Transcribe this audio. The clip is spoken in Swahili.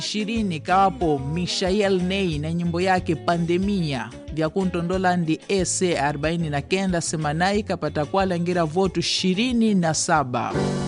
20 kawapo Michael Ney na nyimbo yake Pandemia vya kuntondola ndi EC 49 semanai kapata kwa langira votu 27.